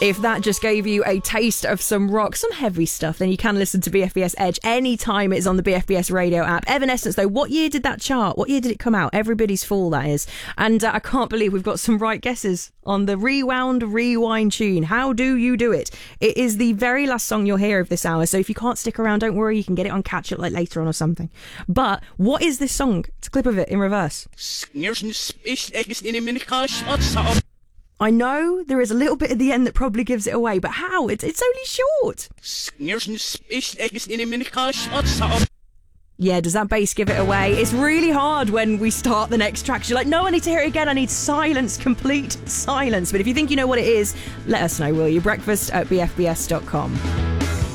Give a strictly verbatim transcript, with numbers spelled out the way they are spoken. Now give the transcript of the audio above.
If that just gave you a taste of some rock, some heavy stuff, then you can listen to B F B S Edge anytime it's on the B F B S radio app. Evanescence, though, what year did that chart? What year did it come out? Everybody's Fool, that is. And uh, I can't believe we've got some right guesses on the Rewound Rewind tune. How do you do it? It is the very last song you'll hear of this hour, so if you can't stick around, don't worry, you can get it on catch-up like later on or something. But what is this song? It's a clip of it in reverse. I know there is a little bit at the end that probably gives it away, but how? It's, it's only short. Yeah, does that bass give it away? It's really hard when we start the next track. You're like, no, I need to hear it again. I need silence, complete silence. But if you think you know what it is, let us know, will you? Breakfast at b f b s dot com.